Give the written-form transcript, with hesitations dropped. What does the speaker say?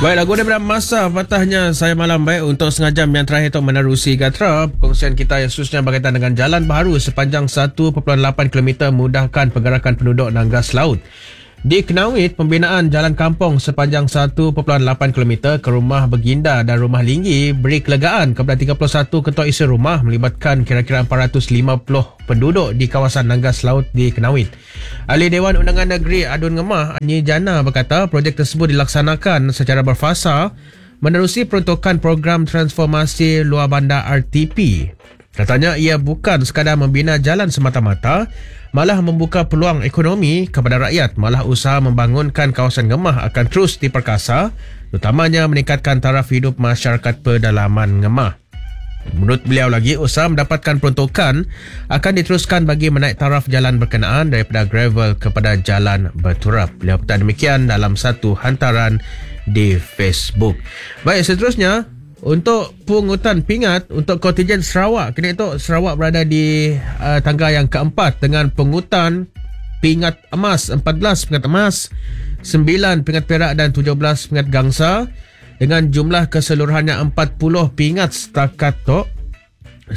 Baik, lagu daripada Masa patahnya saya malam baik untuk setengah jam yang terakhir untuk menerusi Gatra. Perkongsian kita yang khususnya berkaitan dengan jalan baru sepanjang 1.8 km mudahkan pergerakan penduduk Nanggas Laut. Di Kenawit, pembinaan jalan kampung sepanjang 1.8 km ke Rumah Beginda dan Rumah Linggi beri kelegaan kepada 31 ketua isi rumah melibatkan kira-kira 450 penduduk di kawasan Nanggas Laut di Kenawit. Ahli Dewan Undangan Negeri Adun Ngemah, Anyi Jana berkata projek tersebut dilaksanakan secara berfasa menerusi peruntukan program transformasi luar bandar RTP. Katanya ia bukan sekadar membina jalan semata-mata, malah membuka peluang ekonomi kepada rakyat. Malah usaha membangunkan kawasan Ngemah akan terus diperkasa, terutamanya meningkatkan taraf hidup masyarakat pedalaman Ngemah. Menurut beliau lagi, usaha mendapatkan peruntukan akan diteruskan bagi menaik taraf jalan berkenaan daripada gravel kepada jalan berturap. Beliau berkata demikian dalam satu hantaran di Facebook. Baik, seterusnya untuk pungutan pingat untuk kontingen Sarawak. Kini itu Sarawak berada di tangga yang keempat dengan pungutan pingat emas, 14 pingat emas, 9 pingat perak dan 17 pingat gangsa dengan jumlah keseluruhannya 40 pingat setakat tu.